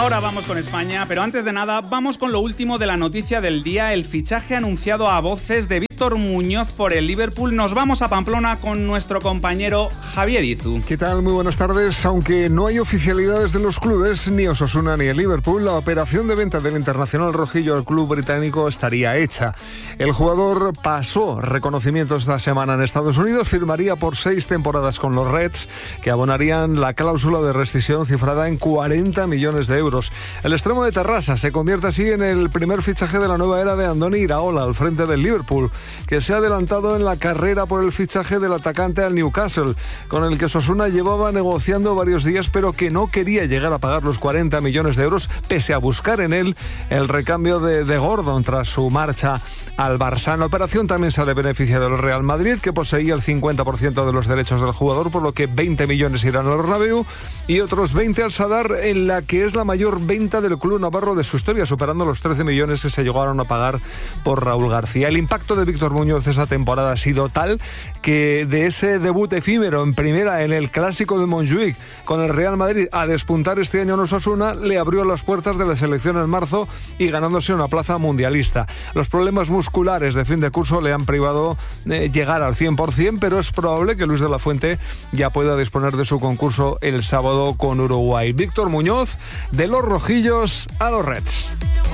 Ahora vamos con España, pero antes de nada, vamos con lo último de la noticia del día, el fichaje anunciado a voces de Víctor Muñoz por el Liverpool. Nos vamos a Pamplona con nuestro compañero Javier Izu. ¿Qué tal? Muy buenas tardes. Aunque no hay oficialidades de los clubes, ni Osasuna ni el Liverpool, la operación de venta del internacional rojillo al club británico estaría hecha. El jugador pasó reconocimiento esta semana en Estados Unidos, firmaría por 6 temporadas con los Reds, que abonarían la cláusula de rescisión cifrada en 40 millones de euros. El extremo de Terrassa se convierte así en el primer fichaje de la nueva era de Andoni Iraola al frente del Liverpool, que se ha adelantado en la carrera por el fichaje del atacante al Newcastle, con el que Osasuna llevaba negociando varios días, pero que no quería llegar a pagar los 40 millones de euros, pese a buscar en él el recambio de Gordon tras su marcha al Barça. En la operación también sale beneficiado el Real Madrid, que poseía el 50% de los derechos del jugador, por lo que 20 millones irán al Bernabéu y otros 20 al Sadar, en la que es la mayor venta del club navarro de su historia, superando los 13 millones que se llegaron a pagar por Raúl García. El impacto de Víctor Muñoz esta temporada ha sido tal que de ese debut efímero en primera en el clásico de Montjuic con el Real Madrid a despuntar este año en Osasuna, le abrió las puertas de la selección en marzo y ganándose una plaza mundialista. Los problemas musculares de fin de curso le han privado llegar al 100%, pero es probable que Luis de la Fuente ya pueda disponer de su concurso el sábado con Uruguay. Víctor Muñoz, de los rojillos a los Reds.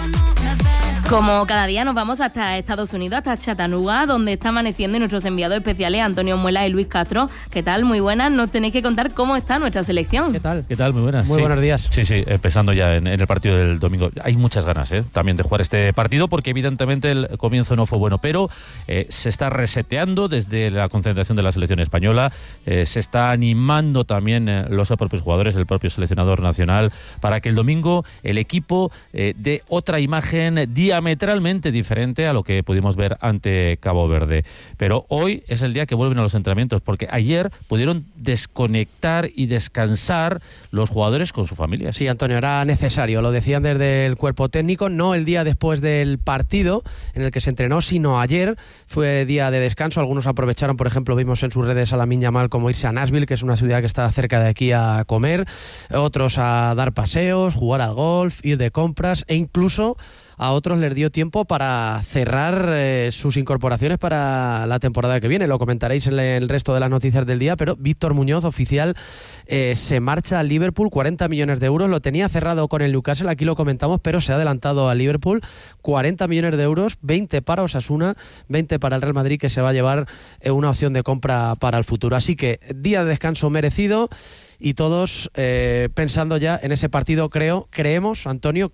Como cada día nos vamos hasta Estados Unidos, hasta Chattanooga, donde está amaneciendo, y nuestros enviados especiales Antonio Muela y Luis Castro. ¿Qué tal? Muy buenas. Nos tenéis que contar cómo está nuestra selección. ¿Qué tal? ¿Qué tal? Muy buenas. Muy buenos días. Sí, empezando ya en el partido del domingo. Hay muchas ganas también de jugar este partido, porque evidentemente el comienzo no fue bueno, pero se está reseteando desde la concentración de la selección española, se está animando también los propios jugadores, el propio seleccionador nacional, para que el domingo el equipo dé otra imagen diametralmente diferente a lo que pudimos ver ante Cabo Verde. Pero hoy es el día que vuelven a los entrenamientos, porque ayer pudieron desconectar y descansar los jugadores con su familia. Sí, Antonio, era necesario, lo decían desde el cuerpo técnico, no el día después del partido en el que se entrenó, sino ayer. Fue día de descanso, algunos aprovecharon, por ejemplo, vimos en sus redes a Lamine Yamal como irse a Nashville, que es una ciudad que está cerca de aquí, a comer, otros a dar paseos, jugar al golf, ir de compras, e incluso a otros les dio tiempo para cerrar sus incorporaciones para la temporada que viene. Lo comentaréis en el resto de las noticias del día, pero Víctor Muñoz, oficial, se marcha al Liverpool, 40 millones de euros. Lo tenía cerrado con el Newcastle, aquí lo comentamos, pero se ha adelantado al Liverpool. 40 millones de euros, 20 para Osasuna, 20 para el Real Madrid, que se va a llevar una opción de compra para el futuro. Así que día de descanso merecido, y todos pensando ya en ese partido. Creemos, Antonio,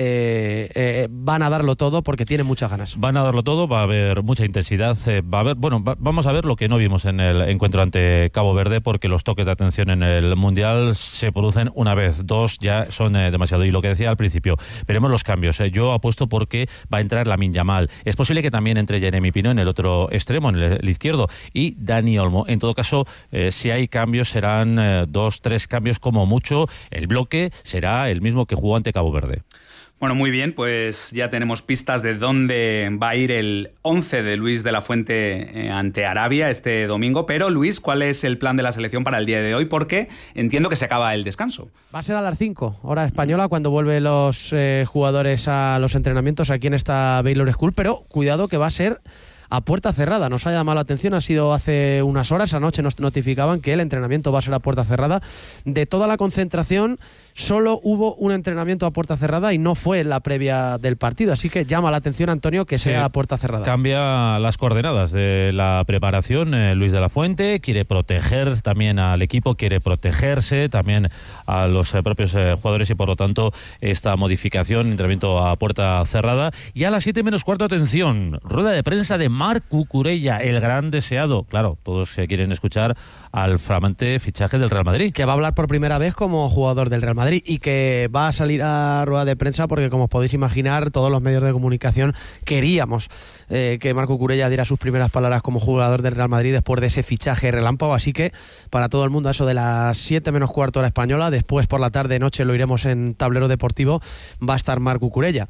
que van a darlo todo, porque tienen muchas ganas. Van a darlo todo, va a haber mucha intensidad, vamos a ver lo que no vimos en el encuentro ante Cabo Verde, porque los toques de atención en el Mundial se producen una vez, dos ya son demasiado. Y lo que decía al principio, veremos los cambios. Yo apuesto porque va a entrar Lamine Yamal. Es posible que también entre Jeremy Pino en el otro extremo, en el izquierdo, y Dani Olmo. En todo caso, si hay cambios, serán 2-3 cambios como mucho. El bloque será el mismo que jugó ante Cabo Verde. Bueno, muy bien, pues ya tenemos pistas de dónde va a ir el 11 de Luis de la Fuente ante Arabia este domingo. Pero, Luis, ¿cuál es el plan de la selección para el día de hoy? Porque entiendo que se acaba el descanso. Va a ser a las 5, hora española, cuando vuelven los jugadores a los entrenamientos aquí en esta Baylor School. Pero cuidado, que va a ser a puerta cerrada. Nos ha llamado la atención, ha sido hace unas horas, anoche nos notificaban que el entrenamiento va a ser a puerta cerrada. De toda la concentración, solo hubo un entrenamiento a puerta cerrada, y no fue la previa del partido, así que llama la atención, Antonio, que sea a puerta cerrada. Cambia las coordenadas de la preparación. Luis de la Fuente quiere proteger también al equipo, quiere protegerse también a los propios jugadores, y por lo tanto esta modificación, entrenamiento a puerta cerrada. Y a las 7 menos cuarto, atención, rueda de prensa de Marc Cucurella, el gran deseado. Claro, todos quieren escuchar al flamante fichaje del Real Madrid, que va a hablar por primera vez como jugador del Real Madrid, y que va a salir a rueda de prensa porque, como os podéis imaginar, todos los medios de comunicación queríamos que Marc Cucurella diera sus primeras palabras como jugador del Real Madrid después de ese fichaje relámpago. Así que para todo el mundo, eso de las 7 menos cuarto hora española, después por la tarde noche lo iremos en Tablero Deportivo, va a estar Marc Cucurella.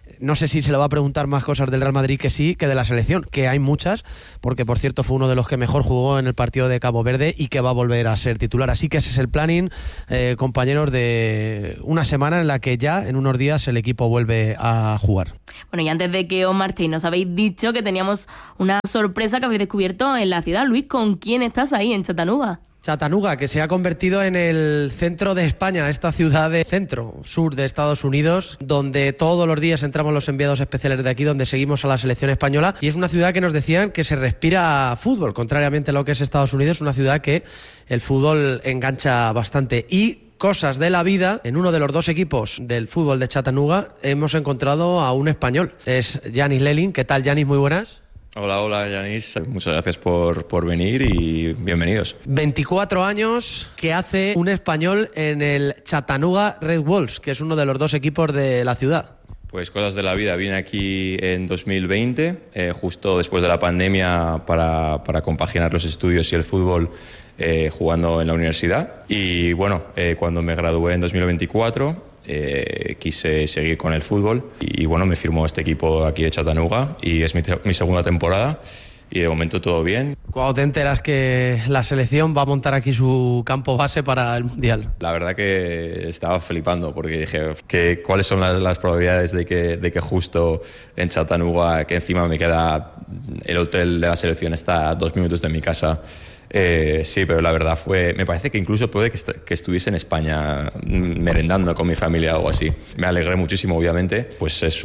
No sé si se le va a preguntar más cosas del Real Madrid que sí, que de la selección, que hay muchas, porque por cierto fue uno de los que mejor jugó en el partido de Cabo Verde y que va a volver a ser titular. Así que ese es el planning, compañeros, de una semana en la que ya en unos días el equipo vuelve a jugar. Bueno, y antes de que os marchéis, nos habéis dicho que teníamos una sorpresa que habéis descubierto en la ciudad. Luis, ¿con quién estás ahí en Chattanooga? Chattanooga, que se ha convertido en el centro de España, esta ciudad de centro-sur de Estados Unidos, donde todos los días entramos los enviados especiales de aquí, donde seguimos a la selección española, y es una ciudad que nos decían que se respira fútbol, contrariamente a lo que es Estados Unidos, una ciudad que el fútbol engancha bastante. Y cosas de la vida, en uno de los dos equipos del fútbol de Chattanooga hemos encontrado a un español, es Yanis Lelin. ¿Qué tal, Yanis? Muy buenas. Hola, Yanis. Muchas gracias por venir y bienvenidos. 24 años que hace un español en el Chattanooga Red Wolves, que es uno de los dos equipos de la ciudad. Pues cosas de la vida. Vine aquí en 2020, justo después de la pandemia, para compaginar los estudios y el fútbol, jugando en la universidad. Y bueno, cuando me gradué en 2024... quise seguir con el fútbol y bueno, me firmó este equipo aquí de Chattanooga y es mi segunda temporada y de momento todo bien. ¿Cuándo te enteras que la selección va a montar aquí su campo base para el Mundial? La verdad que estaba flipando porque dije cuáles son las probabilidades de que justo en Chattanooga, que encima me queda el hotel de la selección, está a 2 minutos de mi casa. Sí, pero la verdad me parece que incluso puede que estuviese en España merendando con mi familia o algo así. Me alegré muchísimo, obviamente, pues es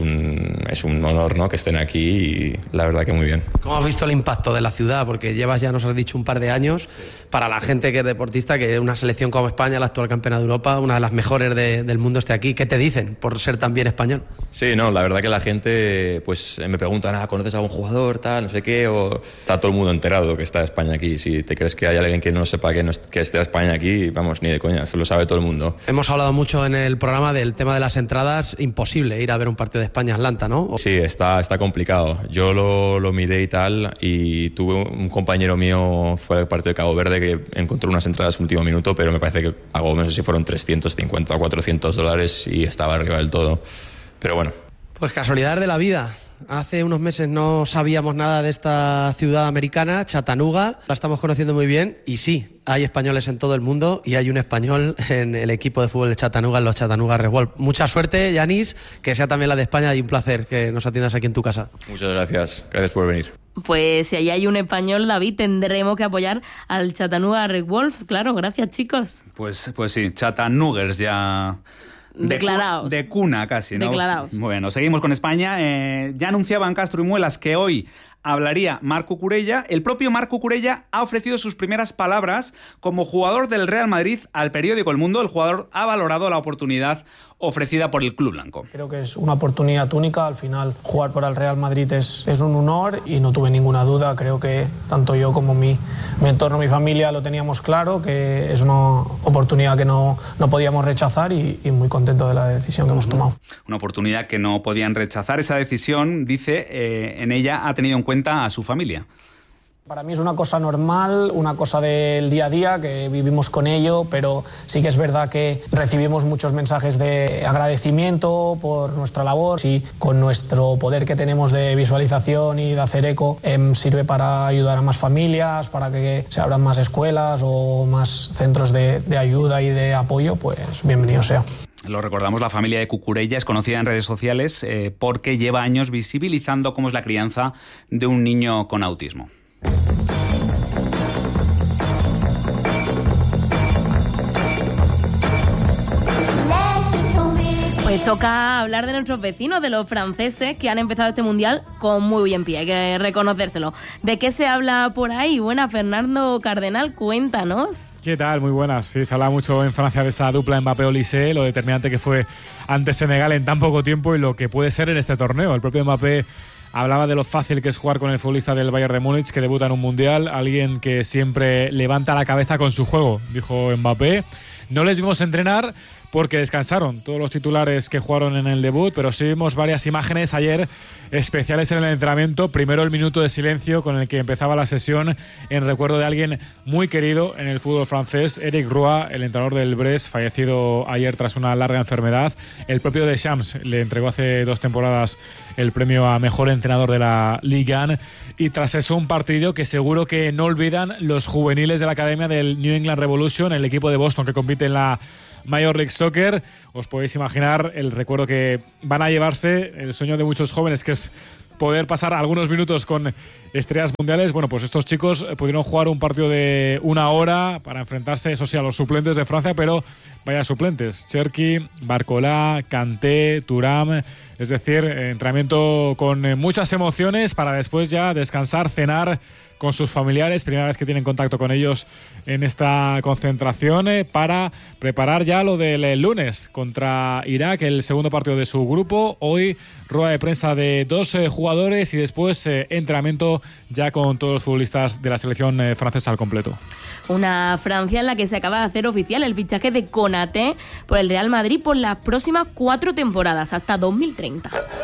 un honor, ¿no?, que estén aquí y la verdad que muy bien. ¿Cómo has visto el impacto de la ciudad? Porque llevas, ya nos has dicho, un par de años. Sí. Para la gente que es deportista, que una selección como España, la actual campeona de Europa, una de las mejores del mundo, esté aquí. ¿Qué te dicen por ser también español? Sí, no, la verdad que la gente pues me pregunta, ¿conoces a algún jugador, tal, no sé qué? O está todo el mundo enterado que está España aquí. Si te crees que hay alguien que no sepa que esté España aquí, vamos, ni de coña, se lo sabe todo el mundo. Hemos hablado mucho en el programa del tema de las entradas. Imposible ir a ver un partido de España-Atlanta, ¿no? Sí, está complicado. Yo lo miré y tal, y tuve un compañero mío, fue al partido de Cabo Verde, que encontró unas entradas último minuto, pero me parece que pagó, no sé si fueron $350 o $400 y estaba arriba del todo. Pero bueno. Pues casualidades de la vida. Hace unos meses no sabíamos nada de esta ciudad americana, Chattanooga. La estamos conociendo muy bien y sí, hay españoles en todo el mundo y hay un español en el equipo de fútbol de Chattanooga, en los Chattanooga Red Wolves. Mucha suerte, Yanis, que sea también la de España y un placer que nos atiendas aquí en tu casa. Muchas gracias. Gracias por venir. Pues si ahí hay un español, David, tendremos que apoyar al Chattanooga Red Wolves. Claro, gracias, chicos. Pues sí, Chattanoogas ya... Declarados. De cuna casi, ¿no? Declarados. Bueno, seguimos con España. Ya anunciaban Castro y Muelas que hoy hablaría Marc Cucurella. El propio Marc Cucurella ha ofrecido sus primeras palabras como jugador del Real Madrid al periódico El Mundo. El jugador ha valorado la oportunidad ofrecida por el club blanco. Creo que es una oportunidad única. Al final, jugar por el Real Madrid es un honor y no tuve ninguna duda. Creo que tanto yo como mi entorno, mi familia, lo teníamos claro, que es una oportunidad que no podíamos rechazar y muy contento de la decisión que hemos tomado. Una oportunidad que no podían rechazar. Esa decisión, dice, en ella ha tenido en cuenta a su familia. Para mí es una cosa normal, una cosa del día a día, que vivimos con ello, pero sí que es verdad que recibimos muchos mensajes de agradecimiento por nuestra labor y con nuestro poder que tenemos de visualización y de hacer eco, sirve para ayudar a más familias, para que se abran más escuelas o más centros de ayuda y de apoyo, pues bienvenido sea. Lo recordamos, la familia de Cucurella es conocida en redes sociales porque lleva años visibilizando cómo es la crianza de un niño con autismo. Pues toca hablar de nuestros vecinos, de los franceses, que han empezado este mundial con muy buen pie, hay que reconocérselo. ¿De qué se habla por ahí? Buenas, Fernando Cardenal, cuéntanos. ¿Qué tal? Muy buenas. Sí, se habla mucho en Francia de esa dupla Mbappé-Olise, lo determinante que fue ante Senegal en tan poco tiempo y lo que puede ser en este torneo. El propio Mbappé hablaba de lo fácil que es jugar con el futbolista del Bayern de Múnich, que debuta en un mundial, alguien que siempre levanta la cabeza con su juego, dijo Mbappé. No les vimos entrenar, porque descansaron todos los titulares que jugaron en el debut, pero sí vimos varias imágenes ayer especiales en el entrenamiento. Primero el minuto de silencio con el que empezaba la sesión en recuerdo de alguien muy querido en el fútbol francés, Eric Roy, el entrenador del Brest, fallecido ayer tras una larga enfermedad. El propio Deschamps le entregó hace 2 temporadas el premio a mejor entrenador de la Ligue 1, y tras eso un partido que seguro que no olvidan los juveniles de la academia del New England Revolution, el equipo de Boston que compite en la Major League Soccer. Os podéis imaginar el recuerdo que van a llevarse, el sueño de muchos jóvenes, que es poder pasar algunos minutos con estrellas mundiales. Bueno, pues estos chicos pudieron jugar un partido de 1 hora para enfrentarse, eso sí, a los suplentes de Francia, pero vaya suplentes: Cherki, Barcola, Kanté, Thuram. Es decir, entrenamiento con muchas emociones para después ya descansar, cenar con sus familiares, primera vez que tienen contacto con ellos en esta concentración, para preparar ya lo del lunes contra Irak, el segundo partido de su grupo. Hoy rueda de prensa de 2 jugadores y después entrenamiento ya con todos los futbolistas de la selección francesa al completo. Una Francia en la que se acaba de hacer oficial el fichaje de Konaté por el Real Madrid por las próximas 4 temporadas, hasta 2030.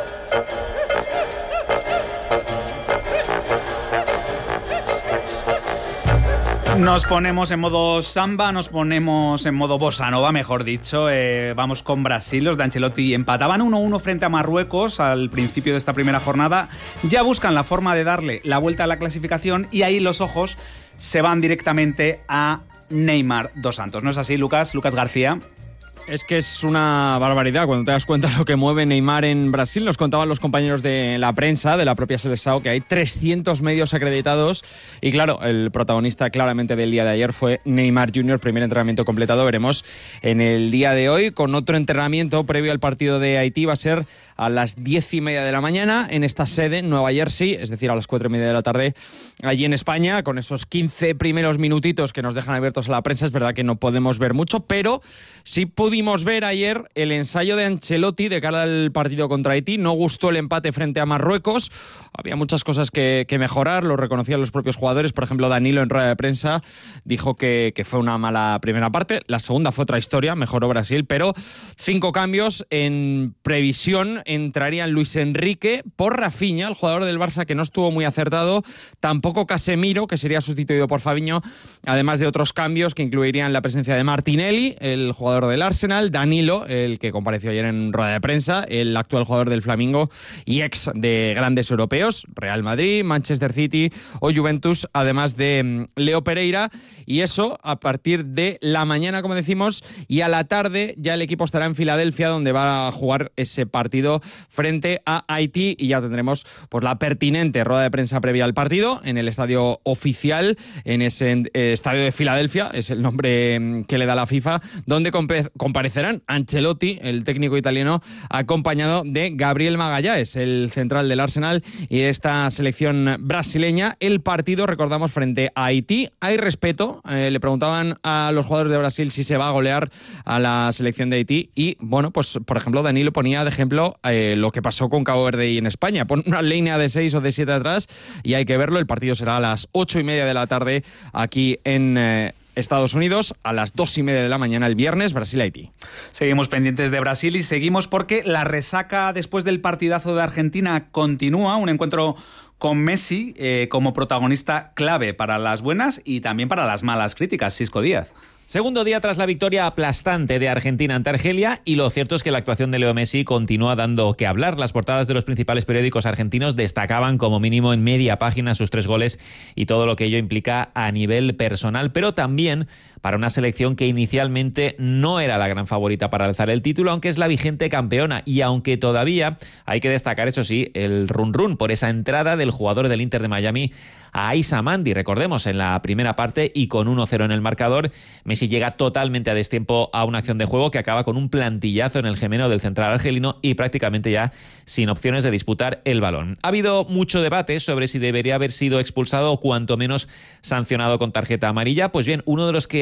Nos ponemos en modo samba, nos ponemos en modo bossa nova, mejor dicho. Vamos con Brasil. Los de Ancelotti empataban 1-1 frente a Marruecos al principio de esta primera jornada. Ya buscan la forma de darle la vuelta a la clasificación y ahí los ojos se van directamente a Neymar dos Santos. ¿No es así, Lucas García? Es que es una barbaridad cuando te das cuenta de lo que mueve Neymar en Brasil. Nos contaban los compañeros de la prensa, de la propia Seleção, que hay 300 medios acreditados. Y claro, el protagonista claramente del día de ayer fue Neymar Jr., primer entrenamiento completado. Veremos en el día de hoy, con otro entrenamiento previo al partido de Haití. Va a ser a las 10:30 de la mañana en esta sede, en Nueva Jersey, es decir, a las 4:30 de la tarde allí en España, con esos 15 primeros minutitos que nos dejan abiertos a la prensa. Es verdad que no podemos ver mucho, pero sí pudimos ver ayer el ensayo de Ancelotti de cara al partido contra Haití. No gustó el empate frente a Marruecos. Había muchas cosas que mejorar, lo reconocían los propios jugadores. Por ejemplo, Danilo en rueda de prensa dijo que fue una mala primera parte. La segunda fue otra historia, mejoró Brasil, pero 5 cambios. En previsión entrarían Luis Enrique por Rafinha, el jugador del Barça, que no estuvo muy acertado. Tampoco Casemiro, que sería sustituido por Fabinho, además de otros cambios que incluirían la presencia de Martinelli, el jugador del Arsenal, Danilo, el que compareció ayer en rueda de prensa, el actual jugador del Flamengo y ex de grandes europeos, Real Madrid, Manchester City o Juventus, además de Leo Pereira. Y eso a partir de la mañana, como decimos, y a la tarde ya el equipo estará en Filadelfia, donde va a jugar ese partido frente a Haití, y ya tendremos pues la pertinente rueda de prensa previa al partido en el estadio oficial, en ese estadio de Filadelfia, es el nombre que le da la FIFA, donde comparecerán Ancelotti, el técnico italiano, acompañado de Gabriel Magalhães, el central del Arsenal y esta selección brasileña. El partido, recordamos, frente a Haití. Hay respeto. Le preguntaban a los jugadores de Brasil si se va a golear a la selección de Haití y, bueno, pues por ejemplo, Danilo ponía de ejemplo lo que pasó con Cabo Verde y en España. Pon una línea de 6 o de 7 atrás y hay que verlo. El partido será a las 8:30 de la tarde aquí en Estados Unidos, a las 2:30 de la mañana el viernes, Brasil-Haití. Seguimos pendientes de Brasil y seguimos porque la resaca después del partidazo de Argentina continúa. Un encuentro con Messi como protagonista clave para las buenas y también para las malas críticas. Sisco Díaz. Segundo día tras la victoria aplastante de Argentina ante Argelia, y lo cierto es que la actuación de Leo Messi continúa dando que hablar. Las portadas de los principales periódicos argentinos destacaban como mínimo en media página sus 3 goles y todo lo que ello implica a nivel personal, pero también para una selección que inicialmente no era la gran favorita para alzar el título, aunque es la vigente campeona, y aunque todavía hay que destacar, eso sí, el run por esa entrada del jugador del Inter de Miami a Aissa Mandi, recordemos, en la primera parte, y con 1-0 en el marcador, Messi llega totalmente a destiempo a una acción de juego que acaba con un plantillazo en el gemelo del central argelino y prácticamente ya sin opciones de disputar el balón. Ha habido mucho debate sobre si debería haber sido expulsado o cuanto menos sancionado con tarjeta amarilla. Pues bien, uno de los que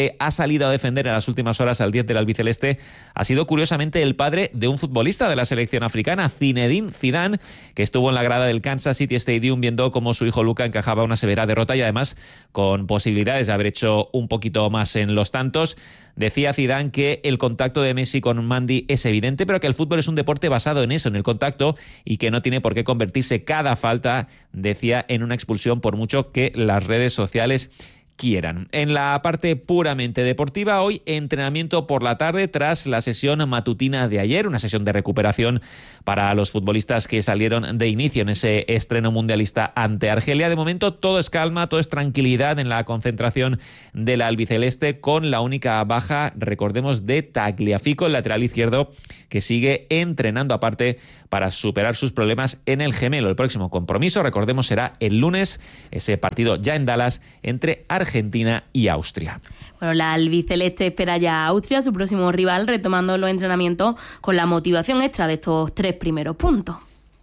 que ha salido a defender en las últimas horas al 10 del albiceleste ha sido curiosamente el padre de un futbolista de la selección africana, Zinedine Zidane, que estuvo en la grada del Kansas City Stadium viendo cómo su hijo Luka encajaba una severa derrota y además con posibilidades de haber hecho un poquito más en los tantos. Decía Zidane que el contacto de Messi con Mandy es evidente, pero que el fútbol es un deporte basado en eso, en el contacto, y que no tiene por qué convertirse cada falta, decía, en una expulsión por mucho que las redes sociales quieran. En la parte puramente deportiva, hoy entrenamiento por la tarde tras la sesión matutina de ayer, una sesión de recuperación para los futbolistas que salieron de inicio en ese estreno mundialista ante Argelia. De momento todo es calma, todo es tranquilidad en la concentración del albiceleste, con la única baja, recordemos, de Tagliafico, el lateral izquierdo, que sigue entrenando aparte para superar sus problemas en el gemelo. El próximo compromiso, recordemos, será el lunes, ese partido ya en Dallas entre Argentina y Austria. Bueno, la albiceleste espera ya a Austria, su próximo rival, retomando los entrenamientos con la motivación extra de estos 3 primeros puntos.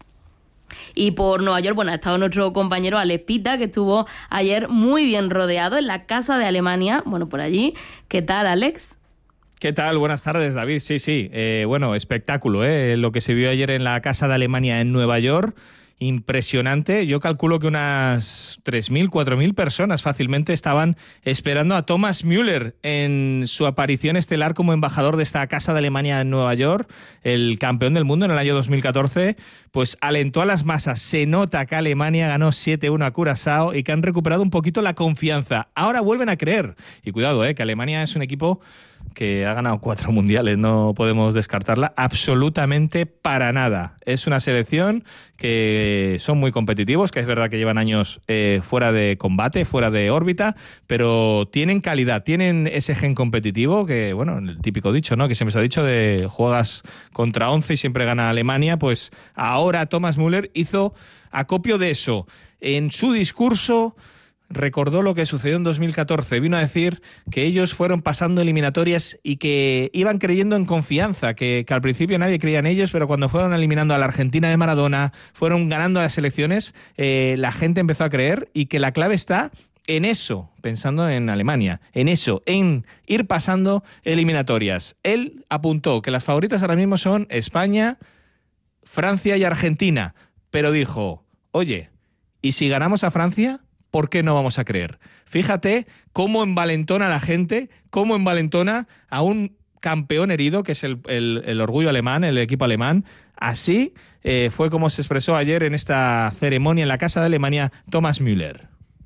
Y por Nueva York, bueno, ha estado nuestro compañero Alex Pita, que estuvo ayer muy bien rodeado en la Casa de Alemania, bueno, por allí. ¿Qué tal, Alex? ¿Qué tal? Buenas tardes, David. Sí. Bueno, espectáculo, lo que se vio ayer en la Casa de Alemania en Nueva York. Impresionante. Yo calculo que unas 3.000, 4.000 personas fácilmente estaban esperando a Thomas Müller en su aparición estelar como embajador de esta Casa de Alemania en Nueva York. El campeón del mundo en el año 2014, pues alentó a las masas. Se nota que Alemania ganó 7-1 a Curazao y que han recuperado un poquito la confianza. Ahora vuelven a creer. Y cuidado, que Alemania es un equipo que ha ganado 4 mundiales, no podemos descartarla absolutamente para nada. Es una selección que son muy competitivos, que es verdad que llevan años fuera de combate, fuera de órbita, pero tienen calidad, tienen ese gen competitivo que, bueno, el típico dicho, ¿no?, que siempre se ha dicho de juegas contra 11 y siempre gana Alemania. Pues ahora Thomas Müller hizo acopio de eso. En su discurso recordó lo que sucedió en 2014. Vino a decir que ellos fueron pasando eliminatorias y que iban creyendo en confianza, que al principio nadie creía en ellos, pero cuando fueron eliminando a la Argentina de Maradona, fueron ganando a las elecciones, la gente empezó a creer, y que la clave está en eso, pensando en Alemania, en eso, en ir pasando eliminatorias. Él apuntó que las favoritas ahora mismo son España, Francia y Argentina, pero dijo, oye, ¿y si ganamos a Francia? ¿Por qué no vamos a creer? Fíjate cómo envalentona a la gente, cómo envalentona a un campeón herido, que es el orgullo alemán, el equipo alemán. Así fue como se expresó ayer en esta ceremonia en la Casa de Alemania Thomas Müller.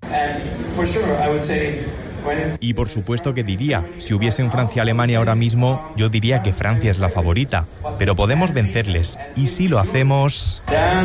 Y por supuesto que diría, si hubiese un Francia-Alemania ahora mismo, yo diría que Francia es la favorita, pero podemos vencerles, y si lo hacemos...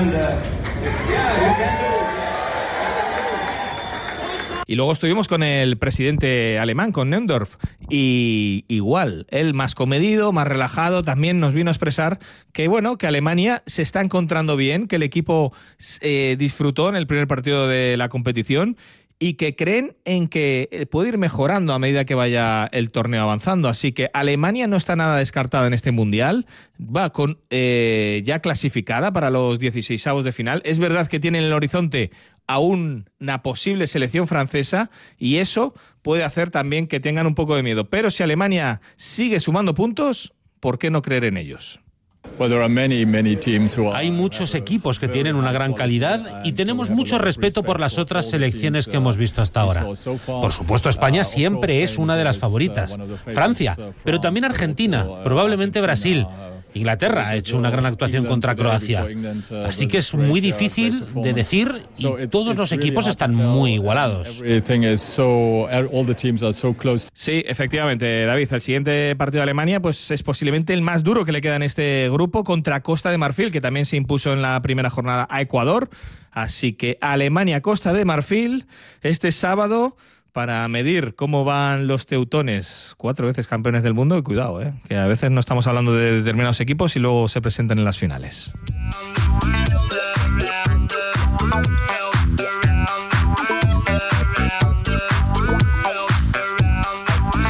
Y luego estuvimos con el presidente alemán, con Neundorf, y igual, él más comedido, más relajado, también nos vino a expresar que, bueno, que Alemania se está encontrando bien, que el equipo disfrutó en el primer partido de la competición y que creen en que puede ir mejorando a medida que vaya el torneo avanzando. Así que Alemania no está nada descartada en este Mundial, va con ya clasificada para los 16avos de final. Es verdad que tiene en el horizonte a una posible selección francesa, y eso puede hacer también que tengan un poco de miedo. Pero si Alemania sigue sumando puntos, ¿por qué no creer en ellos? Hay muchos equipos que tienen una gran calidad y tenemos mucho respeto por las otras selecciones que hemos visto hasta ahora. Por supuesto, España siempre es una de las favoritas. Francia, pero también Argentina, probablemente Brasil. Inglaterra ha hecho una gran actuación contra Croacia. Así que es muy difícil de decir, y todos los equipos están muy igualados. Sí, efectivamente, David. El siguiente partido de Alemania pues es posiblemente el más duro que le queda en este grupo, contra Costa de Marfil, que también se impuso en la primera jornada a Ecuador. Así que Alemania-Costa de Marfil este sábado, para medir cómo van los teutones, 4 veces campeones del mundo. Y cuidado, que a veces no estamos hablando de determinados equipos y luego se presentan en las finales.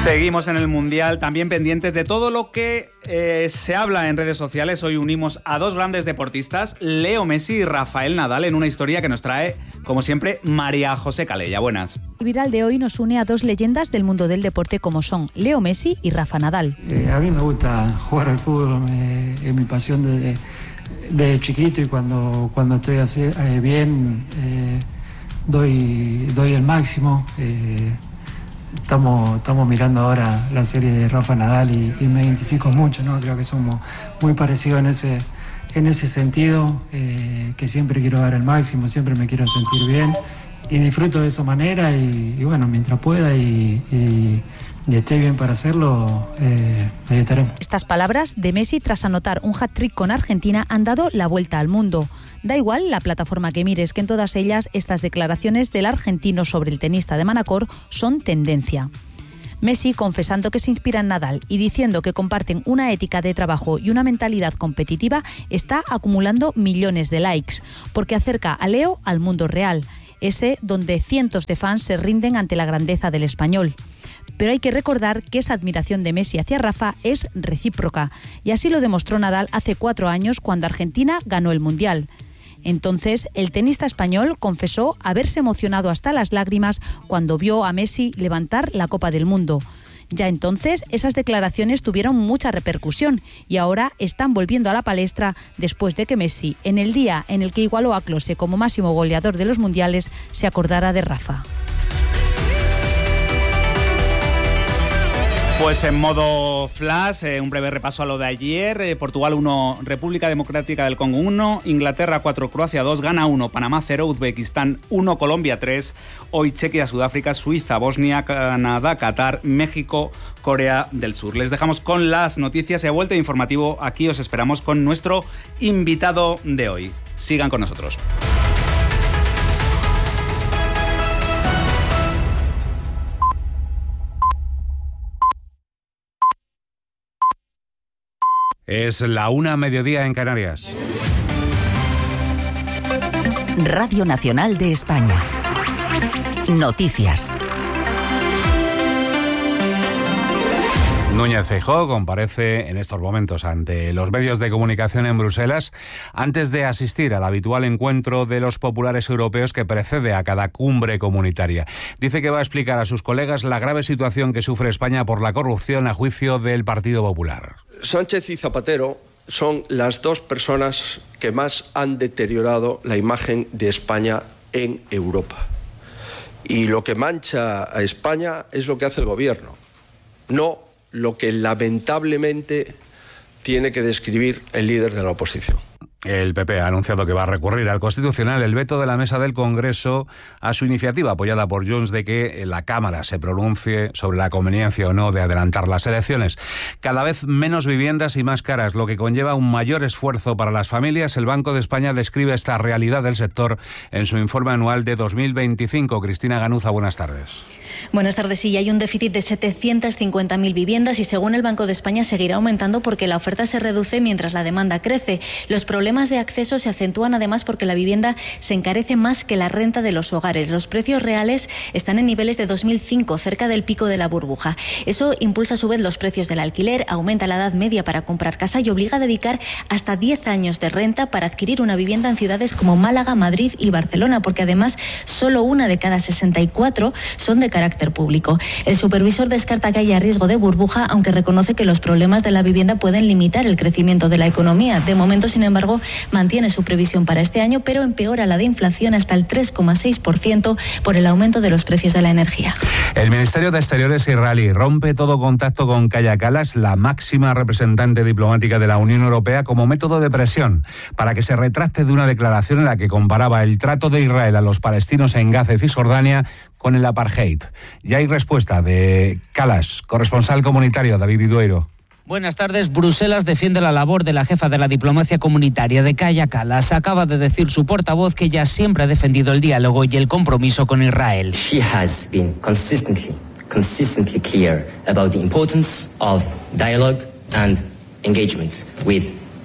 Seguimos en el Mundial, también pendientes de todo lo que se habla en redes sociales. Hoy unimos a dos grandes deportistas, Leo Messi y Rafael Nadal, en una historia que nos trae, como siempre, María José Calella. Buenas. El viral de hoy nos une a dos leyendas del mundo del deporte como son Leo Messi y Rafa Nadal. A mí me gusta jugar al fútbol, es mi pasión desde chiquito, y cuando estoy bien doy el máximo. Estamos mirando ahora la serie de Rafa Nadal y me identifico mucho, ¿no? Creo que somos muy parecidos en ese sentido, que siempre quiero dar el máximo, siempre me quiero sentir bien y disfruto de esa manera y bueno, mientras pueda y esté bien para hacerlo, ahí estaremos. Estas palabras de Messi tras anotar un hat-trick con Argentina han dado la vuelta al mundo. Da igual la plataforma que mires, que en todas ellas estas declaraciones del argentino sobre el tenista de Manacor son tendencia. Messi confesando que se inspira en Nadal y diciendo que comparten una ética de trabajo y una mentalidad competitiva está acumulando millones de likes, porque acerca a Leo al mundo real, ese donde cientos de fans se rinden ante la grandeza del español. Pero hay que recordar que esa admiración de Messi hacia Rafa es recíproca, y así lo demostró Nadal hace 4 años cuando Argentina ganó el Mundial. Entonces, el tenista español confesó haberse emocionado hasta las lágrimas cuando vio a Messi levantar la Copa del Mundo. Ya entonces, esas declaraciones tuvieron mucha repercusión y ahora están volviendo a la palestra después de que Messi, en el día en el que igualó a Klose como máximo goleador de los mundiales, se acordara de Rafa. Pues en modo flash, un breve repaso a lo de ayer. Portugal 1, República Democrática del Congo 1, Inglaterra 4, Croacia 2, Ghana 1, Panamá 0, Uzbekistán 1, Colombia 3. Hoy Chequia, Sudáfrica, Suiza, Bosnia, Canadá, Qatar, México, Corea del Sur. Les dejamos con las noticias y a vuelta de informativo. Aquí os esperamos con nuestro invitado de hoy. Sigan con nosotros. Es la 1:00 en Canarias. Radio Nacional de España. Noticias. Núñez Feijóo comparece en estos momentos ante los medios de comunicación en Bruselas antes de asistir al habitual encuentro de los populares europeos que precede a cada cumbre comunitaria. Dice que va a explicar a sus colegas la grave situación que sufre España por la corrupción a juicio del Partido Popular. Sánchez y Zapatero son las dos personas que más han deteriorado la imagen de España en Europa. Y lo que mancha a España es lo que hace el gobierno, no lo que lamentablemente tiene que describir el líder de la oposición. El PP ha anunciado que va a recurrir al Constitucional el veto de la mesa del Congreso a su iniciativa apoyada por Junts de que la Cámara se pronuncie sobre la conveniencia o no de adelantar las elecciones. Cada vez menos viviendas y más caras, lo que conlleva un mayor esfuerzo para las familias. El Banco de España describe esta realidad del sector en su informe anual de 2025. Cristina Ganuza, buenas tardes. Buenas tardes. Sí, hay un déficit de 750.000 viviendas y según el Banco de España seguirá aumentando porque la oferta se reduce mientras la demanda crece. Los problemas de acceso se acentúan además porque la vivienda se encarece más que la renta de los hogares. Los precios reales están en niveles de 2005, cerca del pico de la burbuja. Eso impulsa a su vez los precios del alquiler, aumenta la edad media para comprar casa y obliga a dedicar hasta 10 años de renta para adquirir una vivienda en ciudades como Málaga, Madrid y Barcelona, porque además solo 1 de cada 64 son de carácter público. El supervisor descarta que haya riesgo de burbuja, aunque reconoce que los problemas de la vivienda pueden limitar el crecimiento de la economía. De momento, sin embargo, mantiene su previsión para este año, pero empeora la de inflación hasta el 3,6% por el aumento de los precios de la energía. El Ministerio de Exteriores israelí rompe todo contacto con Kaya Kallas, la máxima representante diplomática de la Unión Europea, como método de presión para que se retracte de una declaración en la que comparaba el trato de Israel a los palestinos en Gaza y Cisjordania con el apartheid. Ya hay respuesta de Kallas, corresponsal comunitario David Vidueiro. Buenas tardes. Bruselas defiende la labor de la jefa de la diplomacia comunitaria de Kaya Kallas. Acaba de decir su portavoz que ella siempre ha defendido el diálogo y el compromiso con Israel. She has been consistently clear about the importance of dialogue and engagement with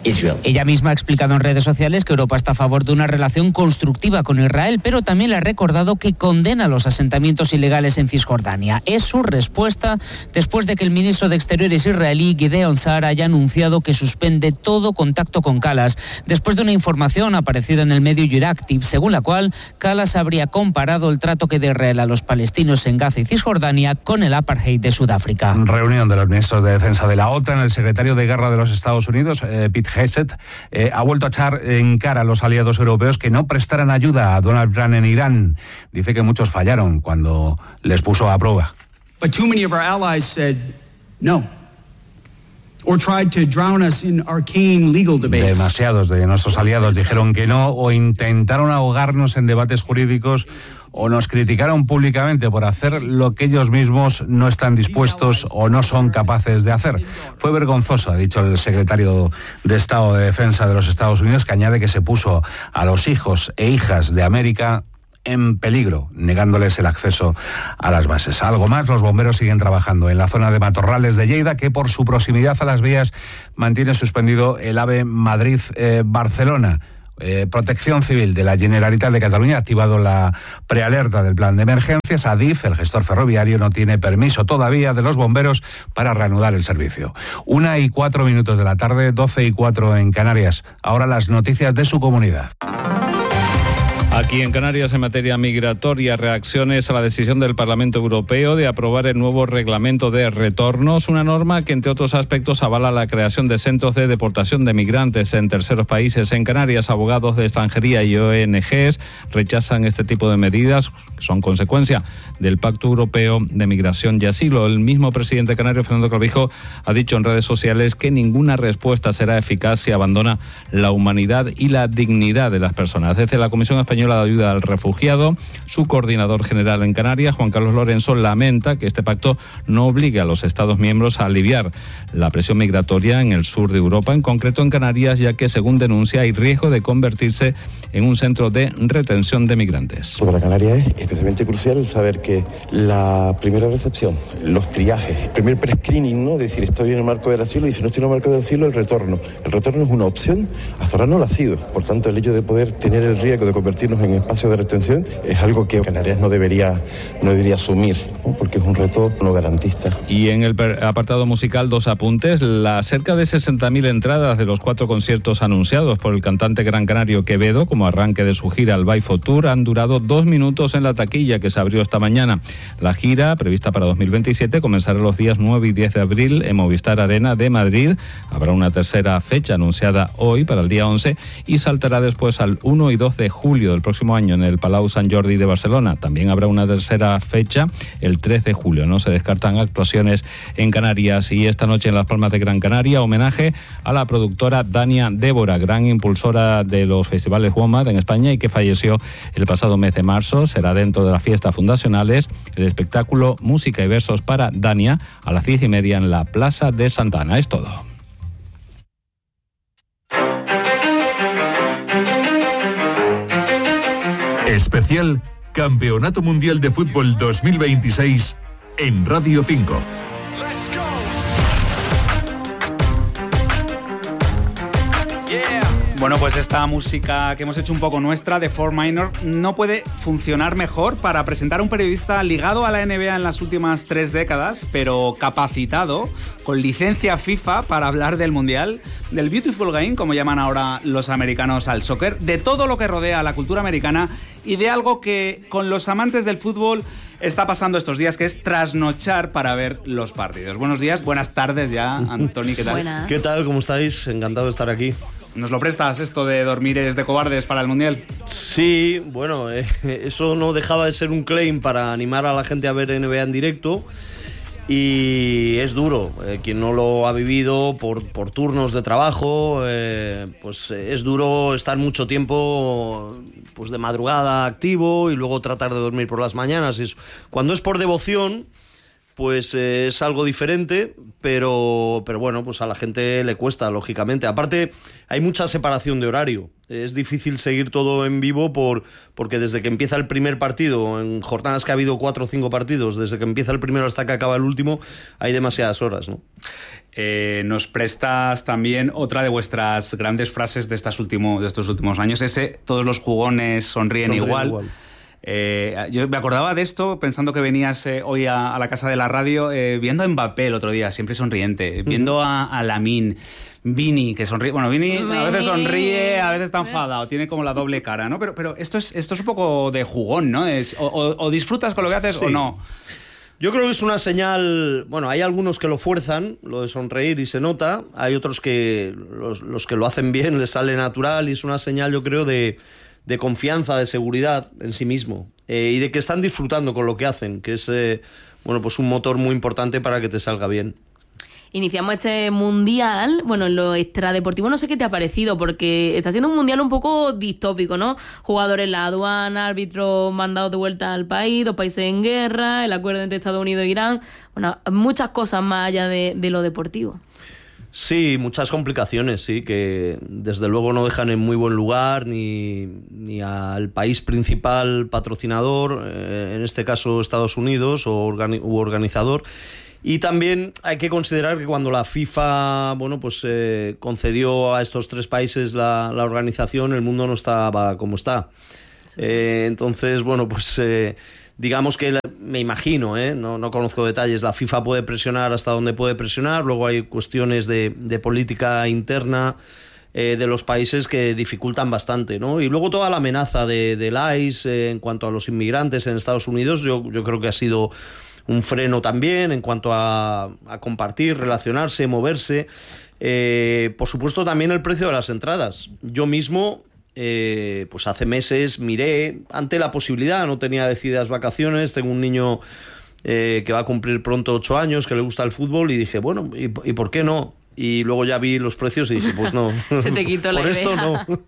Israel. Ella misma ha explicado en redes sociales que Europa está a favor de una relación constructiva con Israel, pero también le ha recordado que condena los asentamientos ilegales en Cisjordania. Es su respuesta después de que el ministro de Exteriores israelí, Gideon Saar, haya anunciado que suspende todo contacto con Kallas, después de una información aparecida en el medio Euractiv, según la cual Kallas habría comparado el trato que da Israel a los palestinos en Gaza y Cisjordania con el apartheid de Sudáfrica. Reunión de los ministros de Defensa de la OTAN. El secretario de Guerra de los Estados Unidos, Pete Hegseth, ha vuelto a echar en cara a los aliados europeos que no prestaran ayuda a Donald Trump en Irán. Dice que muchos fallaron cuando les puso a prueba. But too many of our allies said no. Or tried to drown us in arcane legal debates. Demasiados de nuestros aliados dijeron que no o intentaron ahogarnos en debates jurídicos o nos criticaron públicamente por hacer lo que ellos mismos no están dispuestos o no son capaces de hacer. Fue vergonzoso, ha dicho el secretario de Estado de Defensa de los Estados Unidos, que añade que se puso a los hijos e hijas de América en peligro, negándoles el acceso a las bases. Algo más, los bomberos siguen trabajando en la zona de Matorrales de Lleida, que por su proximidad a las vías mantiene suspendido el AVE Madrid-Barcelona. Protección Civil de la Generalitat de Cataluña ha activado la prealerta del plan de emergencias. Adif, el gestor ferroviario, no tiene permiso todavía de los bomberos para reanudar el servicio. 1:04 de la tarde, 12:04 en Canarias. Ahora las noticias de su comunidad. Aquí en Canarias, en materia migratoria, reacciones a la decisión del Parlamento Europeo de aprobar el nuevo reglamento de retornos, una norma que, entre otros aspectos, avala la creación de centros de deportación de migrantes en terceros países. En Canarias, abogados de extranjería y ONGs rechazan este tipo de medidas, que son consecuencia del Pacto Europeo de Migración y Asilo. El mismo presidente canario, Fernando Clavijo, ha dicho en redes sociales que ninguna respuesta será eficaz si abandona la humanidad y la dignidad de las personas. Desde la Comisión Española de Ayuda al Refugiado, su coordinador general en Canarias, Juan Carlos Lorenzo, lamenta que este pacto no obligue a los Estados miembros a aliviar la presión migratoria en el sur de Europa, en concreto en Canarias, ya que, según denuncia, hay riesgo de convertirse en un centro de retención de migrantes. Para Canarias es especialmente crucial saber que la primera recepción, los triajes, el primer pre-screening, ¿no? Decir, estoy en el marco del asilo, y si no estoy en el marco del asilo, el retorno. El retorno es una opción, hasta ahora no lo ha sido. Por tanto, el hecho de poder tener el riesgo de convertirnos en espacio de retención es algo que Canarias no debería asumir, ¿no? Porque es un reto no garantista. Y en el apartado musical, dos apuntes. Las cerca de 60.000 entradas de los 4 conciertos anunciados por el cantante gran canario Quevedo como arranque de su gira al Baifo Tour han durado 2 minutos en la taquilla, que se abrió esta mañana. La gira, prevista para 2027, comenzará los días 9 y 10 de abril en Movistar Arena de Madrid. Habrá una tercera fecha anunciada hoy para el día 11 y saltará después al 1 y 2 de julio del próximo año en el Palau Sant Jordi de Barcelona. También habrá una tercera fecha el 3 de julio. No se descartan actuaciones en Canarias. Y esta noche en Las Palmas de Gran Canaria, homenaje a la productora Dania Débora, gran impulsora de los festivales WOMAD en España y que falleció el pasado mes de marzo. Será dentro de las fiestas fundacionales el espectáculo Música y Versos para Dania a las 10:30 en la Plaza de Santa Ana. Es todo. Especial Campeonato Mundial de Fútbol 2026 en Radio 5. Bueno, pues esta música que hemos hecho un poco nuestra, de Four Minor, no puede funcionar mejor para presentar a un periodista ligado a la NBA en las últimas 3 décadas, pero capacitado, con licencia FIFA para hablar del Mundial, del Beautiful Game, como llaman ahora los americanos al soccer, de todo lo que rodea a la cultura americana y de algo que con los amantes del fútbol está pasando estos días, que es trasnochar para ver los partidos. Buenos días, buenas tardes ya, Antoni, ¿qué tal? Buenas. ¿Qué tal? ¿Cómo estáis? Encantado de estar aquí. ¿Nos lo prestas, esto de dormir es de cobardes para el Mundial? Sí, bueno, eso no dejaba de ser un claim para animar a la gente a ver NBA en directo. Y es duro, quien no lo ha vivido por turnos de trabajo, pues es duro estar mucho tiempo pues de madrugada activo y luego tratar de dormir por las mañanas. Cuando es por devoción, pues es algo diferente, pero bueno, pues a la gente le cuesta, lógicamente. Aparte, hay mucha separación de horario. Es difícil seguir todo en vivo porque desde que empieza el primer partido, en jornadas que ha habido 4 o 5 partidos, desde que empieza el primero hasta que acaba el último, hay demasiadas horas, ¿no? Nos prestas también otra de vuestras grandes frases de estos últimos años, ese todos los jugones sonríen igual. Yo me acordaba de esto pensando que venías hoy a la casa de la radio, viendo a Mbappé el otro día, siempre sonriente, viendo a Lamine, Vini, que sonríe. Bueno, Vini a veces sonríe, a veces está enfadado, tiene como la doble cara, ¿no? Pero esto es un poco de jugón, ¿no? O disfrutas con lo que haces o no. Yo creo que es una señal. Bueno, hay algunos que lo fuerzan, lo de sonreír, y se nota. Hay otros que los que lo hacen bien, les sale natural, y es una señal, yo creo, de confianza, de seguridad en sí mismo, y de que están disfrutando con lo que hacen, que es pues un motor muy importante para que te salga bien. Iniciamos este mundial, bueno, en lo extradeportivo no sé qué te ha parecido, porque está siendo un mundial un poco distópico, ¿no? Jugadores en la aduana, árbitros mandados de vuelta al país, 2 países en guerra, el acuerdo entre Estados Unidos e Irán, bueno, muchas cosas más allá de lo deportivo. Sí, muchas complicaciones, sí, que desde luego no dejan en muy buen lugar ni al país principal patrocinador, en este caso Estados Unidos, u organizador. Y también hay que considerar que cuando la FIFA concedió a estos 3 países la organización, el mundo no estaba como está. Sí. Entonces, digamos que me imagino, no conozco detalles, la FIFA puede presionar hasta donde puede presionar, luego hay cuestiones de política interna de los países que dificultan bastante, ¿no? Y luego toda la amenaza del ICE en cuanto a los inmigrantes en Estados Unidos, yo creo que ha sido un freno también en cuanto a compartir, relacionarse, moverse. Por supuesto, también el precio de las entradas. Yo mismo, hace meses miré ante la posibilidad, no tenía decididas vacaciones, tengo un niño que va a cumplir pronto 8 años, que le gusta el fútbol, y dije, bueno, ¿y por qué no? Y luego ya vi los precios y dije, pues no. Se te quitó la idea. Por esto no.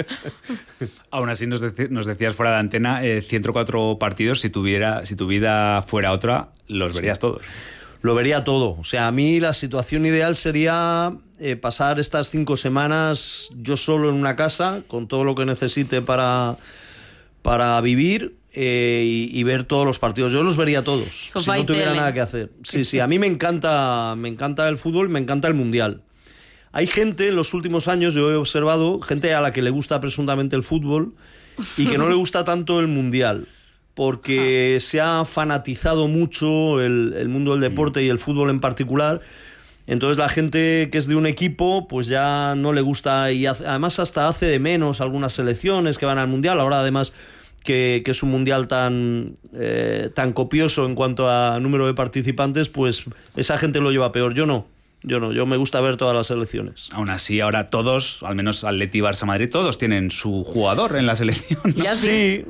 Aún así nos decías fuera de antena, 104 partidos, si tu vida fuera otra, los verías todos. Lo vería todo. O sea, a mí la situación ideal sería pasar estas 5 semanas yo solo en una casa, con todo lo que necesite para vivir, y ver todos los partidos. Yo los vería todos, si no tuviera nada que hacer. Sí, a mí me encanta el fútbol, me encanta el Mundial. Hay gente en los últimos años, yo he observado, gente a la que le gusta presuntamente el fútbol y que no le gusta tanto el Mundial, porque se ha fanatizado mucho el mundo del deporte y el fútbol en particular. Entonces la gente que es de un equipo pues ya no le gusta, y además hasta hace de menos algunas selecciones que van al Mundial. Ahora además que es un Mundial tan copioso en cuanto a número de participantes, pues esa gente lo lleva peor. Yo no, yo me gusta ver todas las selecciones. Aún así, ahora todos, al menos Atleti, Barça, Madrid, todos tienen su jugador en la selección, ¿no? Sí,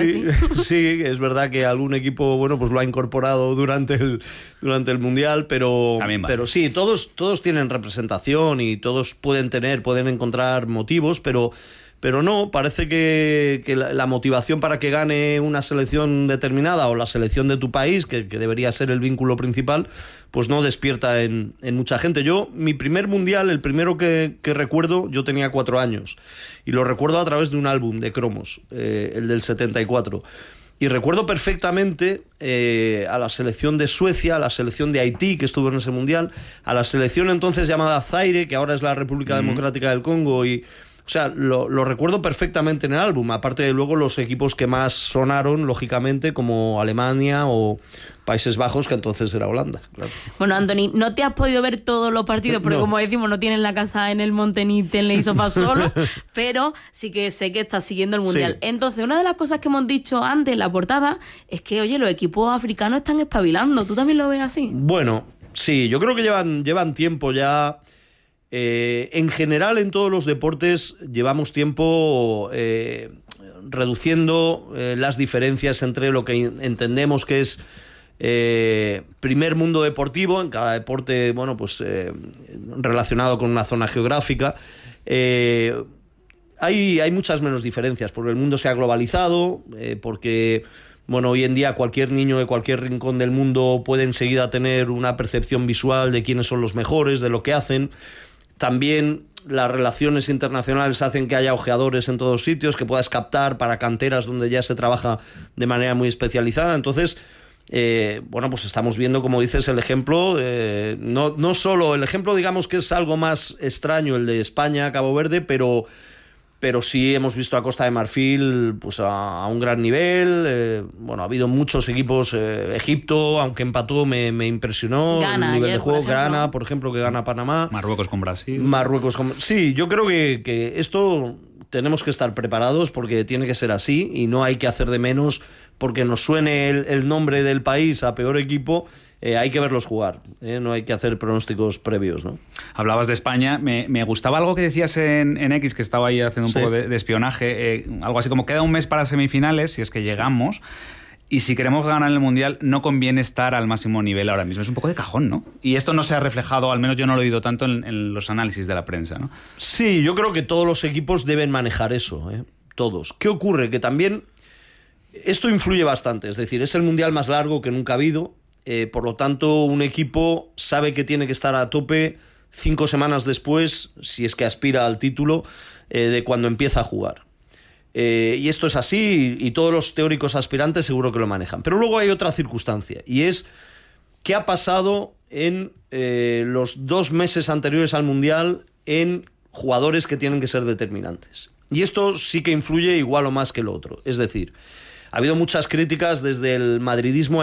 es verdad que algún equipo, pues lo ha incorporado durante el Mundial, pero sí, todos tienen representación y todos pueden encontrar motivos, pero no, parece que la motivación para que gane una selección determinada o la selección de tu país, que debería ser el vínculo principal, pues no despierta en mucha gente. Yo, mi primer Mundial, el primero que recuerdo, yo tenía 4 años, y lo recuerdo a través de un álbum de cromos, el del 74. Y recuerdo perfectamente a la selección de Suecia, a la selección de Haití, que estuvo en ese Mundial, a la selección entonces llamada Zaire, que ahora es la República Democrática del Congo, y... O sea, lo recuerdo perfectamente en el álbum, aparte de luego los equipos que más sonaron, lógicamente, como Alemania o Países Bajos, que entonces era Holanda. Claro. Bueno, Anthony, no te has podido ver todos los partidos, porque como decimos, no tienes la casa en el monte ni tele y sofá solo, pero sí que sé que estás siguiendo el Mundial. Sí. Entonces, una de las cosas que hemos dicho antes en la portada es que, oye, los equipos africanos están espabilando. ¿Tú también lo ves así? Bueno, sí, yo creo que llevan tiempo ya... en general, en todos los deportes llevamos tiempo reduciendo las diferencias entre lo que entendemos que es primer mundo deportivo, en cada deporte relacionado con una zona geográfica. Hay muchas menos diferencias, porque el mundo se ha globalizado, porque bueno, hoy en día cualquier niño de cualquier rincón del mundo puede enseguida tener una percepción visual de quiénes son los mejores, de lo que hacen. También las relaciones internacionales hacen que haya ojeadores en todos sitios, que puedas captar para canteras donde ya se trabaja de manera muy especializada. Entonces, bueno, pues estamos viendo, como dices, el ejemplo, no solo el ejemplo, digamos que es algo más extraño el de España, Cabo Verde, pero sí hemos visto a Costa de Marfil pues a un gran nivel. Bueno, ha habido muchos equipos. Egipto, aunque empató, me impresionó Ghana, el nivel ayer, de juego. por ejemplo. Ghana, por ejemplo, que gana Panamá. Marruecos con Brasil. Sí, yo creo que esto tenemos que estar preparados porque tiene que ser así y no hay que hacer de menos porque nos suene el nombre del país a peor equipo. Hay que verlos jugar, no hay que hacer pronósticos previos, ¿no? Hablabas de España, me gustaba algo que decías en X, que estaba ahí haciendo un poco de espionaje, algo así como queda un mes para semifinales, si es que llegamos, y si queremos ganar el Mundial no conviene estar al máximo nivel ahora mismo, es un poco de cajón, ¿no? Y esto no se ha reflejado, al menos yo no lo he oído tanto en los análisis de la prensa, ¿no? Sí, yo creo que todos los equipos deben manejar eso, todos. ¿Qué ocurre? Que también esto influye bastante, es decir, es el Mundial más largo que nunca ha habido. Por lo tanto, un equipo sabe que tiene que estar a tope 5 semanas después, si es que aspira al título, de cuando empieza a jugar. Y esto es así, y todos los teóricos aspirantes seguro que lo manejan. Pero luego hay otra circunstancia, y es qué ha pasado en los 2 meses anteriores al Mundial en jugadores que tienen que ser determinantes. Y esto sí que influye igual o más que lo otro. Es decir, ha habido muchas críticas desde el madridismo